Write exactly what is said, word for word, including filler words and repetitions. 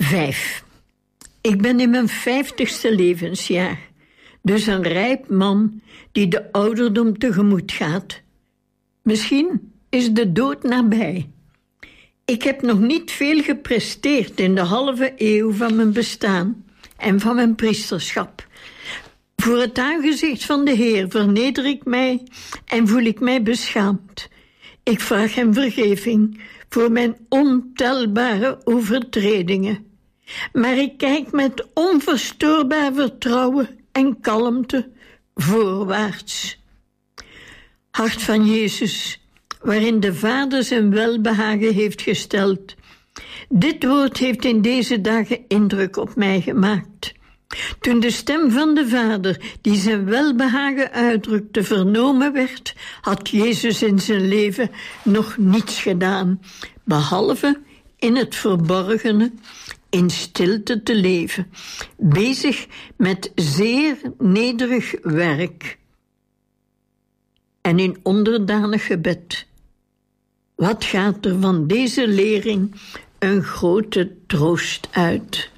Vijf. Ik ben in mijn vijftigste levensjaar, dus een rijp man die de ouderdom tegemoet gaat. Misschien is de dood nabij. Ik heb nog niet veel gepresteerd in de halve eeuw van mijn bestaan en van mijn priesterschap. Voor het aangezicht van de Heer verneder ik mij en voel ik mij beschaamd. Ik vraag hem vergeving voor mijn ontelbare overtredingen. Maar ik kijk met onverstoorbaar vertrouwen en kalmte voorwaarts. Hart van Jezus, waarin de Vader zijn welbehagen heeft gesteld. Dit woord heeft in deze dagen indruk op mij gemaakt. Toen de stem van de Vader, die zijn welbehagen uitdrukte, vernomen werd, had Jezus in zijn leven nog niets gedaan, behalve in het verborgene, in stilte te leven, bezig met zeer nederig werk en in onderdanig gebed. Wat gaat er van deze lering een grote troost uit?